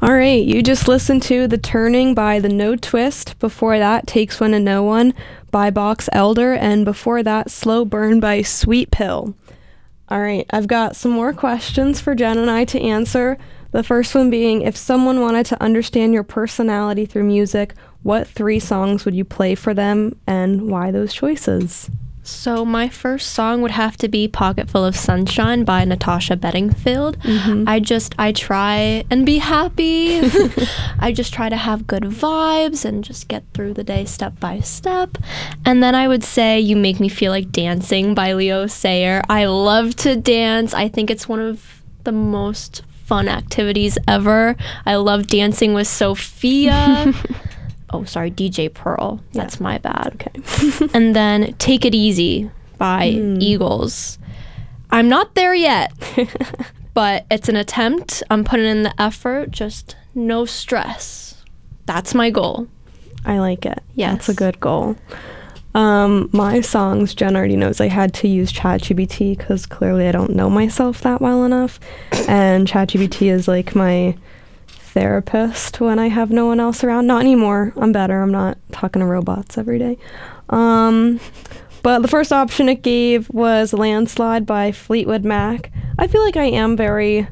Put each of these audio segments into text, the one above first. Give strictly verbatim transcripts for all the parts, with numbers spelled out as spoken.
All right, you just listened to The Turning by The No Twist. Before that, Takes One to Know One by Box Elder. And before that, Slow Burn by Sweet Pill. All right, I've got some more questions for Jen and I to answer. The first one being, if someone wanted to understand your personality through music, what three songs would you play for them and why those choices? So my first song would have to be Pocket Full of Sunshine by Natasha Bedingfield. Mm-hmm. I just, I try and be happy. I just try to have good vibes and just get through the day step by step. And then I would say You Make Me Feel Like Dancing by Leo Sayer. I love to dance. I think it's one of the most fun activities ever. I love dancing with Sophia. Oh, sorry, D J Pearl. That's yeah. my bad. Okay. And then Take It Easy by mm. Eagles. I'm not there yet, but it's an attempt. I'm putting in the effort. Just no stress. That's my goal. I like it. Yes. That's a good goal. Um, my songs, Jen already knows I had to use ChatGPT because clearly I don't know myself that well enough. And ChatGPT is like my therapist when I have no one else around. Not anymore. I'm better. I'm not talking to robots every day. Um, but the first option it gave was Landslide by Fleetwood Mac. I feel like I am very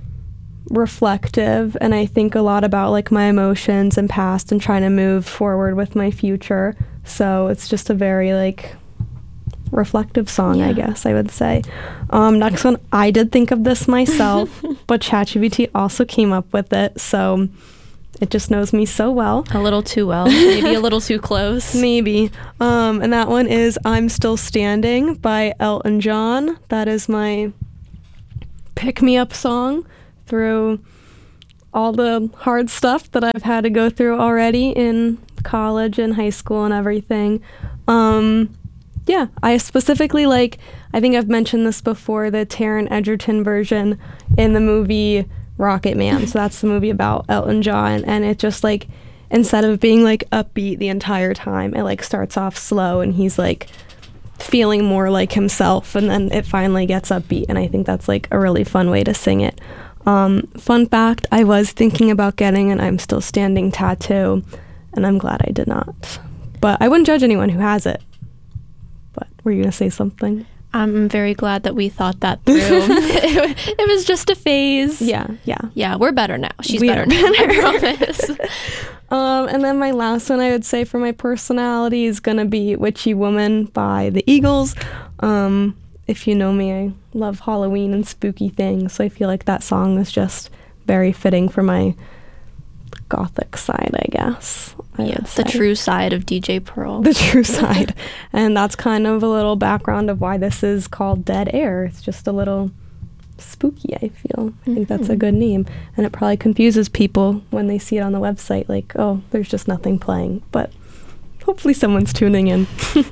reflective and I think a lot about like my emotions and past and trying to move forward with my future. So it's just a very like reflective song, yeah. I guess I would say. Um, next one, I did think of this myself, but ChatGPT also came up with it, so it just knows me so well. A little too well, maybe a little too close. Maybe. Um, and that one is I'm Still Standing by Elton John. That is my pick-me-up song through all the hard stuff that I've had to go through already in college and high school and everything. Um, Yeah, I specifically like, I think I've mentioned this before, the Taron Egerton version in the movie Rocket Man. So that's the movie about Elton John. And it just like, instead of being like upbeat the entire time, it like starts off slow and he's like feeling more like himself. And then it finally gets upbeat. And I think that's like a really fun way to sing it. Um, fun fact, I was thinking about getting an I'm Still Standing tattoo. And I'm glad I did not. But I wouldn't judge anyone who has it. But were you going to say something? I'm very glad that we thought that through. it, it was just a phase. Yeah, yeah. Yeah, we're better now. She's we better now, I promise. um, and then my last one I would say for my personality is going to be Witchy Woman by the Eagles. Um, if you know me, I love Halloween and spooky things, so I feel like that song is just very fitting for my gothic side, I guess. I yeah, the true side of D J Pearl. The true side. And that's kind of a little background of why this is called Dead Air. It's just a little spooky, I feel. I think that's a good name. And it probably confuses people when they see it on the website, like, oh, there's just nothing playing. But hopefully someone's tuning in.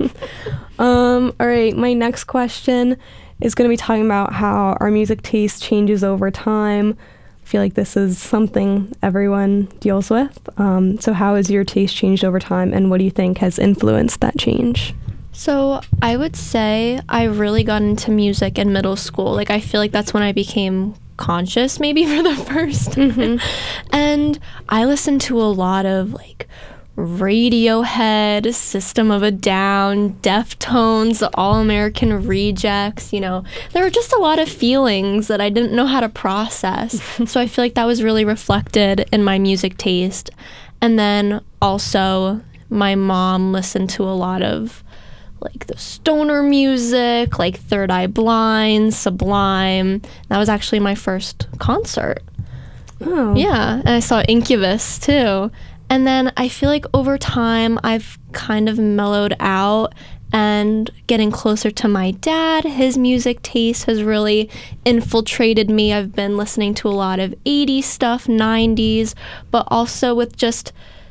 um, all right, my next question is going to be talking about how our music taste changes over time. I feel like this is something everyone deals with. Um, so how has your taste changed over time, and what do you think has influenced that change? So I would say I really got into music in middle school. Like, I feel like that's when I became conscious maybe for the first time. Mm-hmm. And I listened to a lot of like Radiohead, System of a Down, Deftones, the All-American Rejects, you know. There were just a lot of feelings that I didn't know how to process. So I feel like that was really reflected in my music taste. And then also my mom listened to a lot of like the stoner music, like Third Eye Blind, Sublime. That was actually my first concert. Oh. Yeah, and I saw Incubus too. And then I feel like over time, I've kind of mellowed out and getting closer to my dad. His music taste has really infiltrated me. I've been listening to a lot of eighties stuff, nineties, but also with just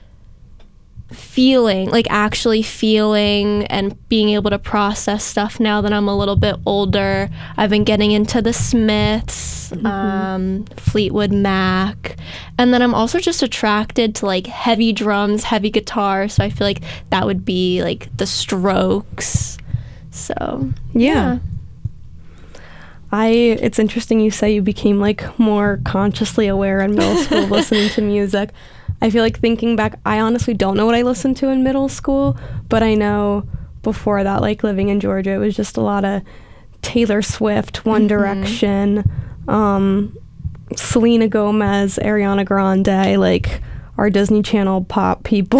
feeling, like actually feeling and being able to process stuff now that I'm a little bit older. I've been getting into the Smiths, mm-hmm. um, Fleetwood Mac, and then I'm also just attracted to like heavy drums, heavy guitar, so I feel like that would be like the Strokes. So, yeah. yeah. I it's interesting you say you became like more consciously aware in middle school listening to music. I feel like thinking back, I honestly don't know what I listened to in middle school, but I know before that, like living in Georgia, it was just a lot of Taylor Swift, One mm-hmm. Direction, um, Selena Gomez, Ariana Grande, like our Disney Channel pop people.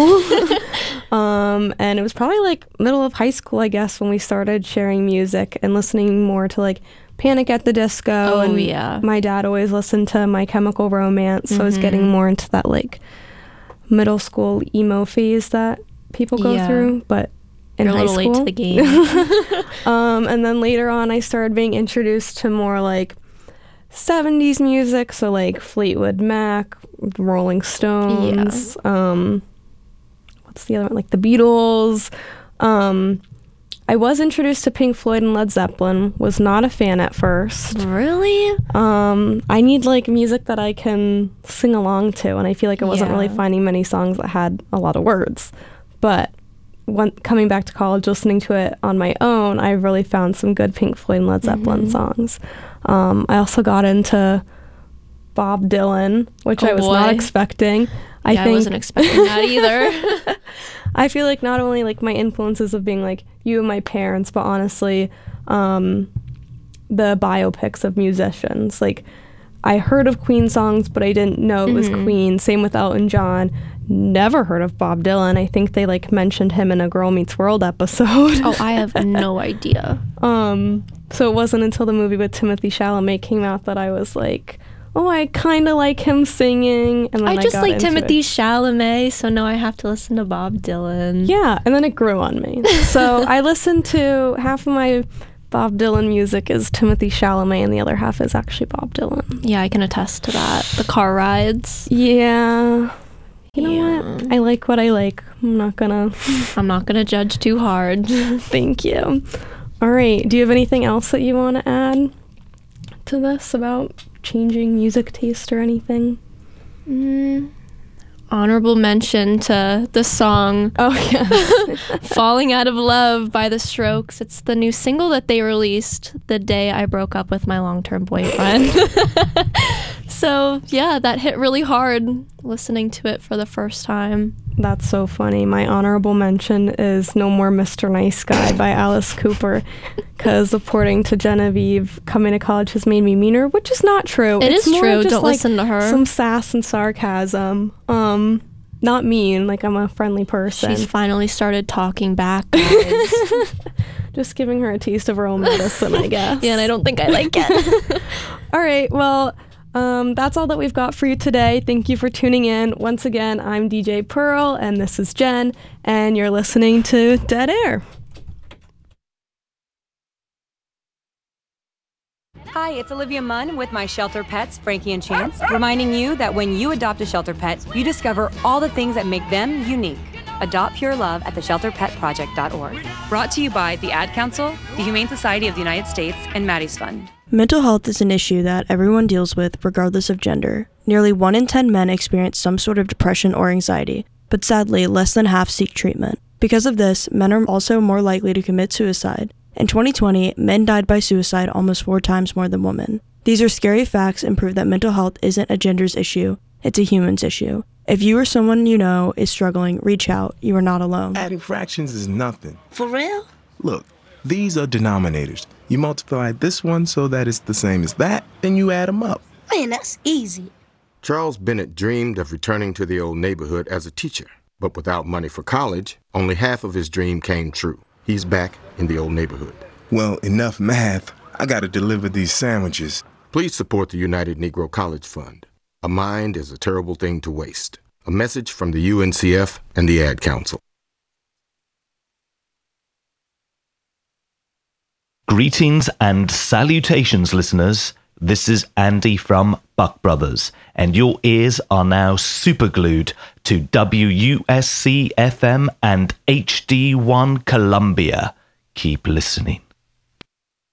um, and it was probably like middle of high school, I guess, when we started sharing music and listening more to like Panic at the Disco. Oh, and yeah. My dad always listened to My Chemical Romance, so mm-hmm. I was getting more into that like middle school emo phase that people go yeah. through, but in You're high a little school. late to the game. um, and then later on, I started being introduced to more like seventies music, so like Fleetwood Mac, Rolling Stones, yeah. um, what's the other one? Like the Beatles. Um, I was introduced to Pink Floyd and Led Zeppelin, was not a fan at first. Really? Um, I need like music that I can sing along to, and I feel like I wasn't yeah. really finding many songs that had a lot of words. But when coming back to college, listening to it on my own, I really found some good Pink Floyd and Led Zeppelin mm-hmm. songs. Um, I also got into Bob Dylan, which oh I was boy. not expecting. I yeah, think I wasn't expecting that either. I feel like not only like my influences of being like you and my parents, but honestly, um, the biopics of musicians. Like I heard of Queen songs, but I didn't know it was mm-hmm. Queen. Same with Elton John. Never heard of Bob Dylan. I think they like mentioned him in a Girl Meets World episode. Oh, I have no idea. Um, so it wasn't until the movie with Timothée Chalamet came out that I was like, oh, I kind of like him singing. And then I just I like Timothée it. Chalamet, so now I have to listen to Bob Dylan. Yeah, and then it grew on me. So I listened to half of my Bob Dylan music is Timothée Chalamet, and the other half is actually Bob Dylan. Yeah, I can attest to that. The car rides. Yeah. You know yeah. what? I like what I like. I'm not gonna... I'm not gonna judge too hard. Thank you. All right. Do you have anything else that you want to add to this about changing music taste or anything? Mm, honorable mention to the song oh yeah Falling Out of Love by The Strokes. It's the new single that they released the day I broke up with my long-term boyfriend. So yeah, that hit really hard listening to it for the first time. That's so funny. My honorable mention is No More Mister Nice Guy by Alice Cooper, because according to Genevieve, coming to college has made me meaner, which is not true. It it's is more true. just Don't like listen to her. Some sass and sarcasm. Um, not mean. Like I'm a friendly person. She's finally started talking back, guys. Just giving her a taste of her own medicine, I guess. Yeah, and I don't think I like it. All right. Well. Um, that's all that we've got for you today. Thank you for tuning in. Once again, I'm D J Pearl, and this is Jen, and you're listening to Dead Air. Hi, it's Olivia Munn with my shelter pets, Frankie and Chance, reminding you that when you adopt a shelter pet, you discover all the things that make them unique. Adopt Pure Love at the shelter pet project dot org. Brought to you by the Ad Council, the Humane Society of the United States, and Maddie's Fund. Mental health is an issue that everyone deals with regardless of gender. Nearly one in ten men experience some sort of depression or anxiety, but sadly, less than half seek treatment. Because of this, men are also more likely to commit suicide. In twenty twenty, men died by suicide almost four times more than women. These are scary facts and prove that mental health isn't a gender's issue, it's a human's issue. If you or someone you know is struggling, reach out. You are not alone. Adding fractions is nothing. For real? Look, these are denominators. You multiply this one so that it's the same as that, then you add them up. Man, that's easy. Charles Bennett dreamed of returning to the old neighborhood as a teacher, but without money for college, only half of his dream came true. He's back in the old neighborhood. Well, enough math. I gotta deliver these sandwiches. Please support the United Negro College Fund. A mind is a terrible thing to waste. A message from the U N C F and the Ad Council. Greetings and salutations, listeners. This is Andy from Buck Brothers, and your ears are now superglued to W U S C F M and H D one Columbia. Keep listening.